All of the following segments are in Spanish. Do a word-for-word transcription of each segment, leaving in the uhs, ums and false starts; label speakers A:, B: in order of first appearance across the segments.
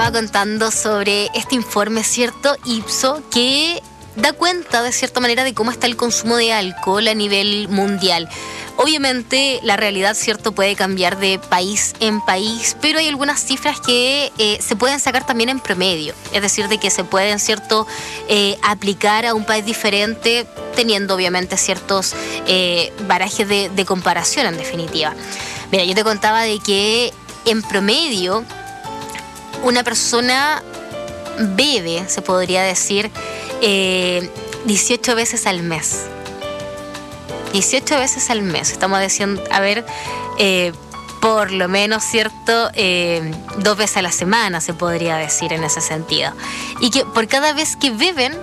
A: estaba contando sobre este informe, ¿cierto? Ipsos, que da cuenta de cierta manera de cómo está el consumo de alcohol a nivel mundial. Obviamente la realidad, ¿cierto?, puede cambiar de país en país, pero hay algunas cifras que eh, se pueden sacar también en promedio, es decir, de que se pueden, ¿cierto?, eh, aplicar a un país diferente, teniendo obviamente ciertos eh, barajes de, de comparación en definitiva. Mira, yo te contaba de que en promedio una persona bebe, se podría decir, eh, dieciocho veces al mes. dieciocho veces al mes. Estamos diciendo, a ver, eh, por lo menos, ¿cierto? Eh, dos veces a la semana, se podría decir en ese sentido. Y que por cada vez que beben,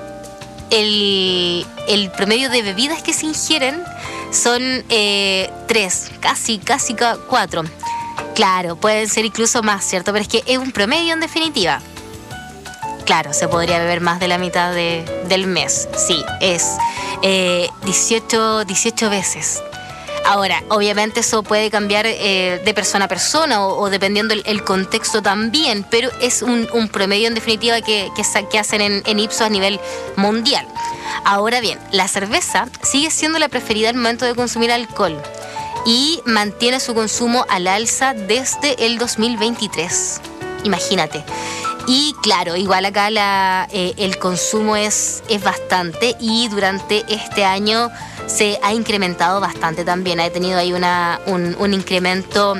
A: el, el promedio de bebidas que se ingieren son eh, tres, casi, casi cuatro. Claro, pueden ser incluso más, ¿cierto? Pero es que es un promedio en definitiva. Claro, se podría beber más de la mitad de, del mes. Sí, es eh, dieciocho, dieciocho veces. Ahora, obviamente eso puede cambiar eh, de persona a persona o, o dependiendo el, el contexto también, pero es un, un promedio en definitiva que, que, que hacen en, en Ipsos a nivel mundial. Ahora bien, la cerveza sigue siendo la preferida al momento de consumir alcohol y mantiene su consumo al alza desde el dos mil veintitrés. Imagínate. Y claro, igual acá la, eh, el consumo es, es bastante y durante este año se ha incrementado bastante también. Ha tenido ahí una, un, un incremento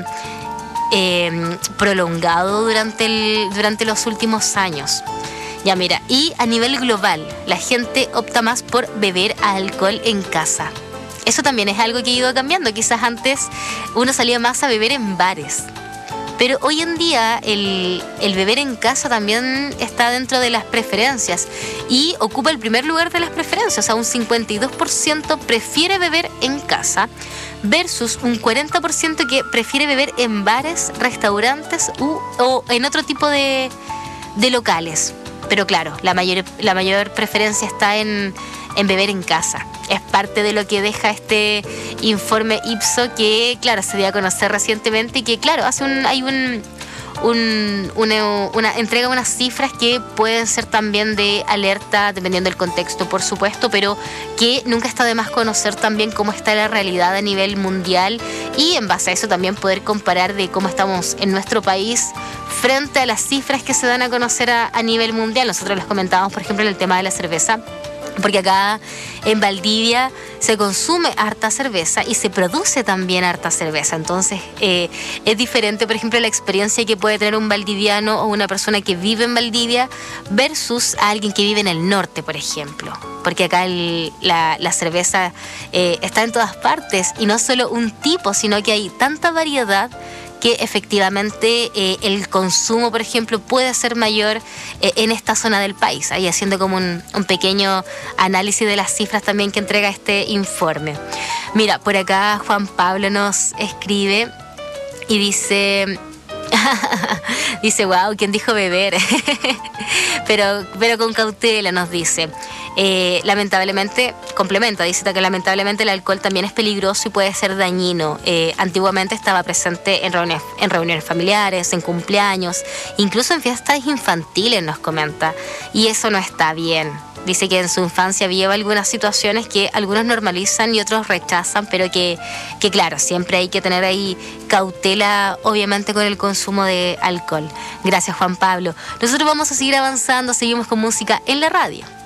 A: eh, prolongado durante, el, durante los últimos años. Ya mira, y a nivel global, la gente opta más por beber alcohol en casa. Eso también es algo que ha ido cambiando. Quizás antes uno salía más a beber en bares. Pero hoy en día el, el beber en casa también está dentro de las preferencias y ocupa el primer lugar de las preferencias. O sea, un cincuenta y dos por ciento prefiere beber en casa versus un cuarenta por ciento que prefiere beber en bares, restaurantes u, o en otro tipo de, de locales. Pero claro, la mayor, la mayor preferencia está en, en beber en casa. Es parte de lo que deja este informe Ipsos que, claro, se dio a conocer recientemente y que, claro, hace un, hay un, un una, una entrega unas cifras que pueden ser también de alerta, dependiendo del contexto, por supuesto, pero que nunca está de más conocer también cómo está la realidad a nivel mundial y en base a eso también poder comparar de cómo estamos en nuestro país frente a las cifras que se dan a conocer a, a nivel mundial. Nosotros les comentábamos, por ejemplo, en el tema de la cerveza, porque acá en Valdivia se consume harta cerveza y se produce también harta cerveza. Entonces eh, es diferente, por ejemplo, la experiencia que puede tener un valdiviano o una persona que vive en Valdivia versus a alguien que vive en el norte, por ejemplo. Porque acá el, la, la cerveza eh, está en todas partes y no solo un tipo, sino que hay tanta variedad que efectivamente eh, el consumo, por ejemplo, puede ser mayor eh, en esta zona del país. Ahí haciendo como un, un pequeño análisis de las cifras también que entrega este informe. Mira, por acá Juan Pablo nos escribe y dice... dice, wow, ¿quién dijo beber? pero, pero con cautela nos dice. Eh, lamentablemente, complementa, dice que lamentablemente el alcohol también es peligroso y puede ser dañino. Eh, antiguamente estaba presente en reuniones, en reuniones familiares, en cumpleaños, incluso en fiestas infantiles, nos comenta. Y eso no está bien. Dice que en su infancia vio algunas situaciones que algunos normalizan y otros rechazan, pero que, que claro, siempre hay que tener ahí cautela, obviamente, con el consumo de alcohol. Gracias, Juan Pablo. Nosotros vamos a seguir avanzando, seguimos con música en la radio.